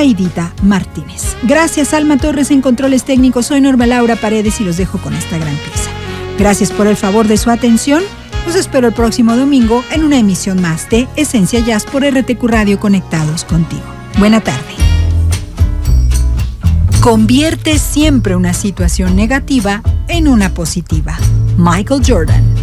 Aidita Martínez. Gracias Alma Torres en controles técnicos. Soy Norma Laura Paredes y los dejo con esta gran pieza. Gracias por el favor de su atención. Los espero el próximo domingo en una emisión más de Esencia Jazz por RTQ Radio, conectados contigo. Buena tarde. Convierte siempre una situación negativa en una positiva. Michael Jordan.